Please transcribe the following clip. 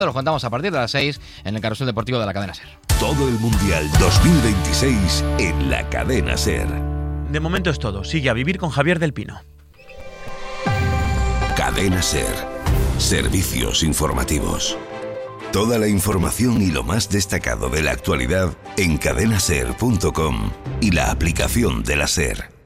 Lo contamos a partir de las 6 en el Carrusel Deportivo de la Cadena SER. Todo el Mundial 2026 en la Cadena SER. De momento es todo. Sigue a vivir con Javier del Pino. Cadena SER. Servicios informativos. Toda la información y lo más destacado de la actualidad en cadenaser.com y la aplicación de la SER.